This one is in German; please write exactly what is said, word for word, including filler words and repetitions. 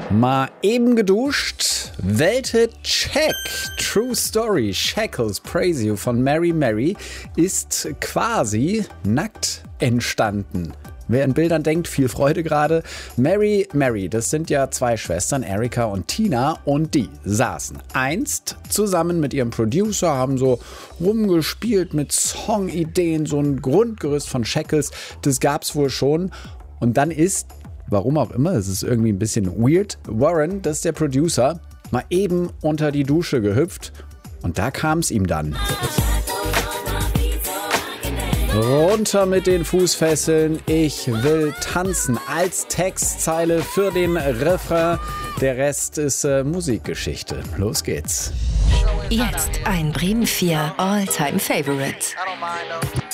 Mal eben geduscht, Welthit check, True Story, Shackles, Praise You von Mary Mary ist quasi nackt entstanden. Wer in Bildern denkt, viel Freude gerade. Mary Mary, das sind ja zwei Schwestern, Erika und Tina, und die saßen einst zusammen mit ihrem Producer, haben so rumgespielt mit Songideen, so ein Grundgerüst von Shackles, das gab's wohl schon. Und dann ist, warum auch immer, es ist irgendwie ein bisschen weird, Warren, das ist der Producer, mal eben unter die Dusche gehüpft und da kam's ihm dann. Runter mit den Fußfesseln, ich will tanzen als Textzeile für den Refrain. Der Rest ist äh, Musikgeschichte. Los geht's. Jetzt ein Bremen vier All-Time Favorite.